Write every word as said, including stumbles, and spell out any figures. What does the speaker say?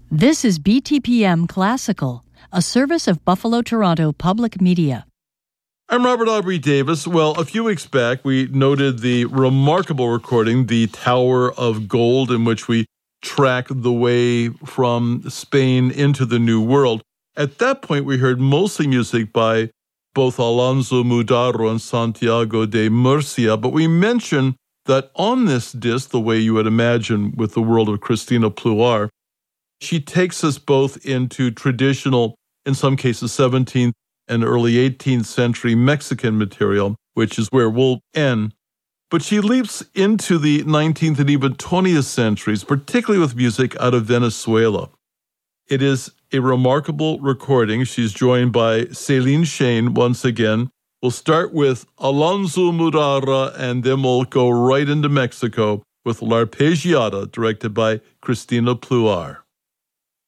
This is B T P M Classical, a service of Buffalo Toronto Public Media. I'm Robert Aubrey Davis. Well, a few weeks back, we noted the remarkable recording, The Tower of Gold, in which we track the way from Spain into the New World. At that point, we heard mostly music by both Alonso Mudaro and Santiago de Murcia, but we mentioned that on this disc, the way you would imagine with the world of Cristina Pluar, she takes us both into traditional, in some cases, seventeenth and early eighteenth century Mexican material, which is where we'll end. But she leaps into the nineteenth and even twentieth centuries, particularly with music out of Venezuela. It is a remarkable recording. She's joined by Céline Shane once again. We'll start with Alonso Mudaro, and then we'll go right into Mexico with L'Arpeggiata, directed by Cristina Pluar.